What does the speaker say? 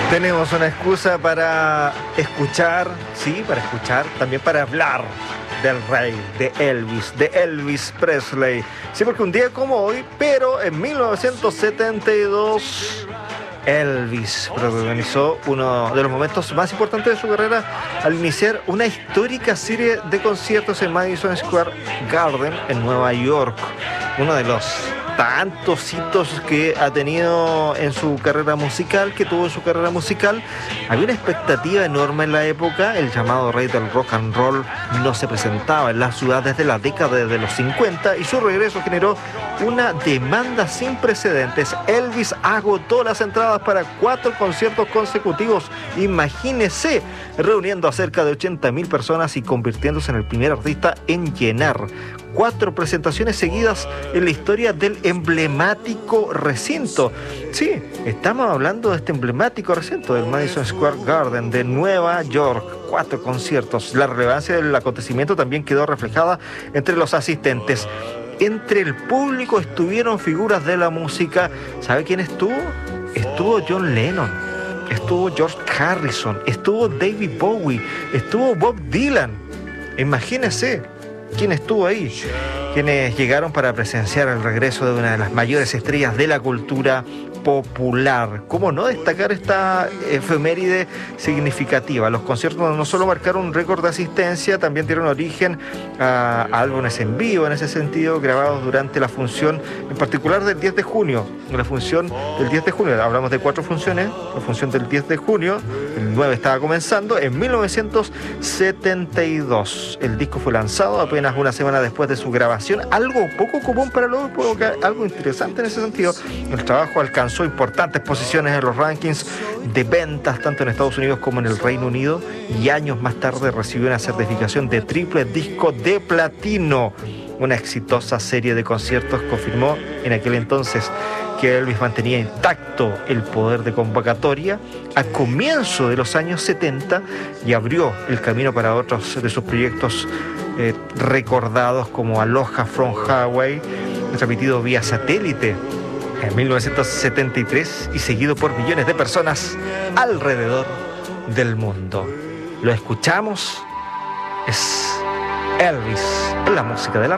Tenemos una excusa para escuchar, sí, para escuchar, también para hablar del rey, de Elvis Presley. Sí, porque un día como hoy, pero en 1972, Elvis protagonizó uno de los momentos más importantes de su carrera al iniciar una histórica serie de conciertos en Madison Square Garden en Nueva York. Uno de los tantos hitos que ha tenido en su carrera musical, que tuvo en su carrera musical. Había una expectativa enorme en la época. El llamado rey del rock and roll no se presentaba en la ciudad desde la década de los 50 y su regreso generó una demanda sin precedentes. Elvis agotó las entradas para 4 conciertos consecutivos, imagínese, reuniendo a cerca de 80.000 personas y convirtiéndose en el primer artista en llenar 4 presentaciones seguidas en la historia del emblemático recinto. Sí, estamos hablando de este emblemático recinto del Madison Square Garden de Nueva York. 4 conciertos. La relevancia del acontecimiento también quedó reflejada entre los asistentes. Entre el público estuvieron figuras de la música. ¿Sabe quién estuvo? Estuvo John Lennon, estuvo George Harrison, estuvo David Bowie, estuvo Bob Dylan. Imagínese quién estuvo ahí, quienes llegaron para presenciar el regreso de una de las mayores estrellas de la cultura popular. ¿Cómo no destacar esta efeméride significativa? Los conciertos no solo marcaron un récord de asistencia, también dieron origen a álbumes en vivo, en ese sentido, grabados durante la función, en particular del 10 de junio. La función del 10 de junio, hablamos de 4 funciones, la función del 10 de junio, el 9 estaba comenzando, en 1972. El disco fue lanzado apenas una semana después de su grabación, algo poco común para los época, algo interesante en ese sentido. El trabajo alcanzó importantes posiciones en los rankings de ventas tanto en Estados Unidos como en el Reino Unido, y años más tarde recibió una certificación de triple disco de platino. Una exitosa serie de conciertos confirmó en aquel entonces que Elvis mantenía intacto el poder de convocatoria a comienzo de los años 70 y abrió el camino para otros de sus proyectos recordados como Aloha from Hawaii, transmitido vía satélite en 1973 y seguido por millones de personas alrededor del mundo. Lo escuchamos, es Elvis, la música de la